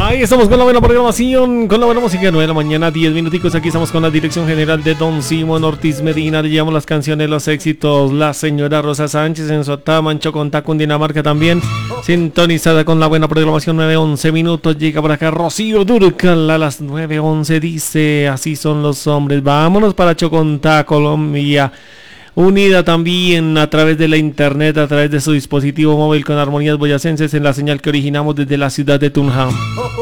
Ahí estamos con la buena programación, con la buena música. 9 de la mañana, 10 minuticos. Aquí estamos con la dirección general de Don Simón Ortiz Medina. Le llevamos las canciones, los éxitos. La señora Rosa Sánchez en Sotama, en Chocontá, Cundinamarca también. Sintonizada con la buena programación. 9:11 minutos. Llega por acá Rocío Dúrcal a las 9:11. Dice: así son los hombres. Vámonos para Chocontá, Colombia. Unida también a través de la internet, a través de su dispositivo móvil con armonías boyacenses en la señal que originamos desde la ciudad de Tunja.